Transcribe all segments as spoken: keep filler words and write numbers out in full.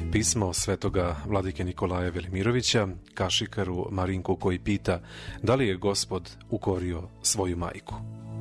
Pismo svetoga vladike Nikolaja Velimirovića kašikaru Marinku koji pita da li je Gospod ukorio svoju majku.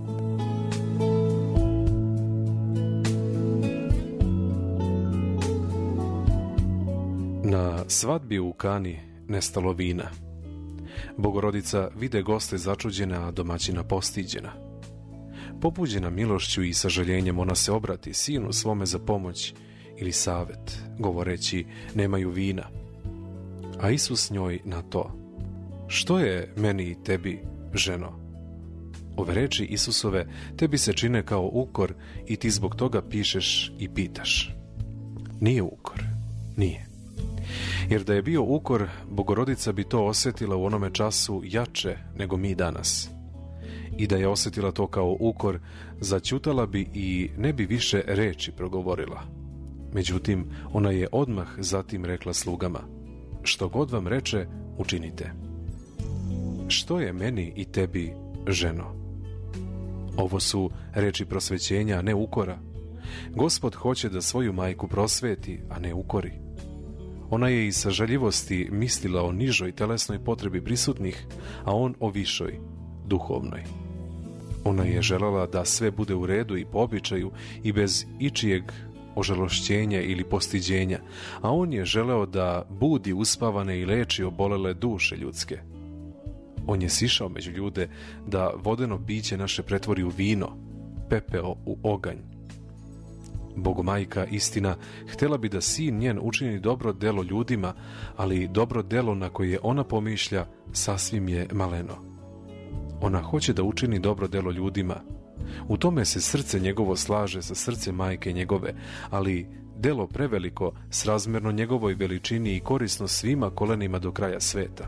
Na svadbi u Kani nestalo vina. Bogorodica vide goste začuđena, a domaćina postiđena. Pobuđena milošću i sažaljenjem ona se obrati sinu svome za pomoć ili savet, govoreći nemaju vina. A Isus njoj na to: što je meni i tebi, ženo? Ove reči Isusove tebi se čine kao ukor i ti zbog toga pišeš i pitaš. Nije ukor, nije. Jer da je bio ukor, Bogorodica bi to osjetila u onome času jače nego mi danas. I da je osjetila to kao ukor, zaćutala bi i ne bi više reči progovorila. Međutim, ona je odmah zatim rekla slugama: što god vam reče, učinite. Što je meni i tebi, ženo? Ovo su reči prosvećenja, a ne ukora. Gospod hoće da svoju majku prosveti, a ne ukori. Ona je iz sažaljivosti mislila o nižoj telesnoj potrebi prisutnih, a on o višoj, duhovnoj. Ona je željela da sve bude u redu i po običaju i bez ičijeg ožalošćenja ili postiđenja, a on je želeo da budi uspavane i leči obolele duše ljudske. On je sišao među ljude da vodeno biće naše pretvori u vino, pepeo u oganj. Bogomajka, istina, htjela bi da sin njen učini dobro delo ljudima, ali dobro delo na koje ona pomišlja sasvim je maleno. Ona hoće da učini dobro delo ljudima. U tome se srce njegovo slaže sa srcem majke njegove, ali delo preveliko srazmjerno njegovoj veličini i korisno svima kolenima do kraja sveta.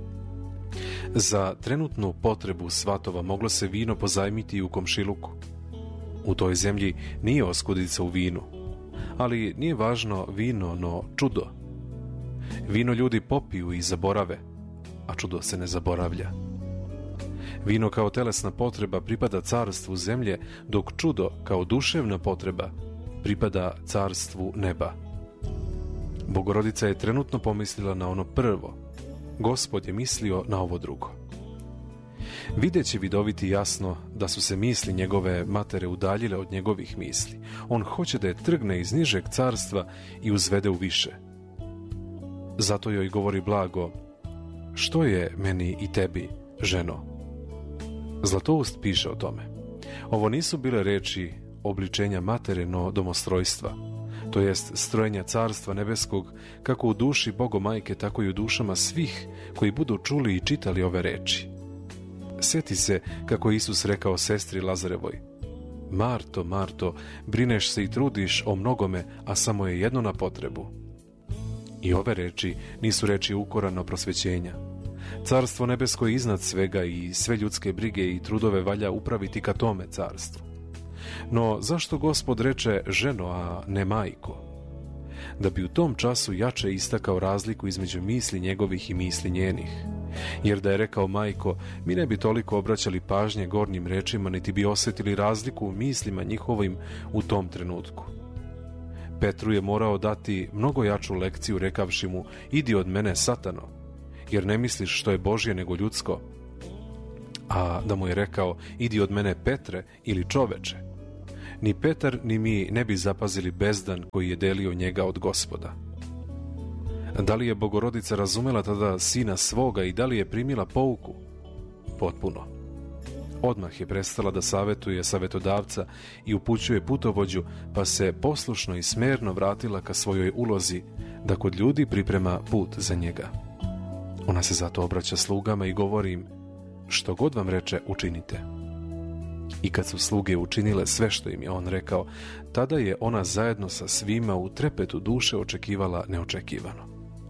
Za trenutnu potrebu svatova moglo se vino pozajmiti i u komšiluku. U toj zemlji nije oskudica u vinu, ali nije važno vino, no čudo. Vino ljudi popiju i zaborave, a čudo se ne zaboravlja. Vino kao telesna potreba pripada carstvu zemlje, dok čudo kao duševna potreba pripada carstvu neba. Bogorodica je trenutno pomislila na ono prvo, Gospod je mislio na ovo drugo. Videće vidoviti jasno da su se misli njegove matere udaljile od njegovih misli. On hoće da je trgne iz nižeg carstva i uzvede u više. Zato joj govori blago: što je meni i tebi, ženo? Zlatoust piše o tome. Ovo nisu bile reči obličenja matere, no domostrojstva, to jest strojenja carstva nebeskog, kako u duši Bogomajke, tako i u dušama svih koji budu čuli i čitali ove reči. Sjeti se kako je Isus rekao sestri Lazarevoj: Marto, Marto, brineš se i trudiš o mnogome, a samo je jedno na potrebu. I ove reči nisu reči ukora, no prosvećenja. Carstvo nebesko je iznad svega i sve ljudske brige i trudove valja upraviti ka tome carstvu. No zašto Gospod reče ženo, a ne majko? Da bi u tom času jače istakao razliku između misli njegovih i misli njenih. Jer da je rekao majko, mi ne bi toliko obraćali pažnje gornjim rečima, niti bi osjetili razliku u mislima njihovim u tom trenutku. Petru je morao dati mnogo jaču lekciju rekavši mu: idi od mene, satano, jer ne misliš što je Božje nego ljudsko. A da mu je rekao: idi od mene, Petre, ili čoveče, ni Petar ni mi ne bi zapazili bezdan koji je delio njega od Gospoda. Da li je Bogorodica razumela tada sina svoga i da li je primila pouku? Potpuno. Odmah je prestala da savetuje savetodavca i upućuje putovođu, pa se poslušno i smerno vratila ka svojoj ulozi da kod ljudi priprema put za njega. Ona se zato obraća slugama i govori im: što god vam reče, učinite. I kad su sluge učinile sve što im je on rekao, tada je ona zajedno sa svima u trepetu duše očekivala neočekivano.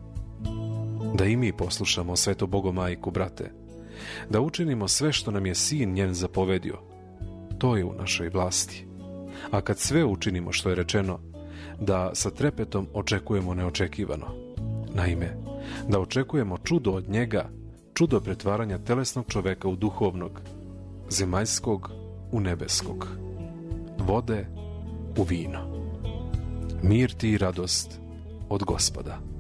Da i mi poslušamo sveto Bogomajku, brate, da učinimo sve što nam je sin njen zapovedio, to je u našoj vlasti. A kad sve učinimo što je rečeno, da sa trepetom očekujemo neočekivano. Naime, da očekujemo čudo od njega, čudo pretvaranja telesnog čoveka u duhovnog, zemaljskog u nebeskog, vode u vino. Mir ti i radost od Gospoda.